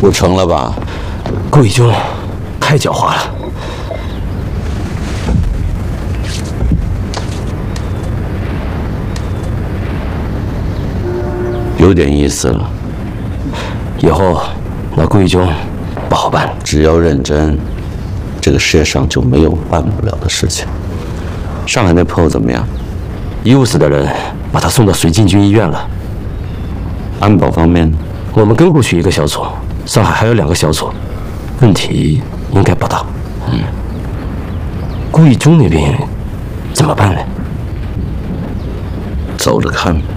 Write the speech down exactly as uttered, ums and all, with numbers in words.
不成了吧？ 顾义兄太狡猾了。 有点意思了。 以后那顾义兄不好办。 只要认真，这个世界上就没有办不了的事情。上海那朋友怎么样？ 医务室的人把他送到水晶军医院了。 安保方面， 我们跟过去一个小组，上海还有两个小组，问题应该不大。嗯，顾义忠那边怎么办呢？ 走着看吧。